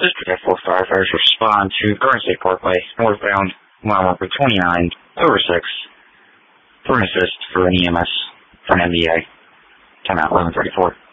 District F4 firefighters respond to Garden State Parkway, northbound, mile marker 29, over 6, for an assist for an EMS, for an MBA. Timeout 11:34.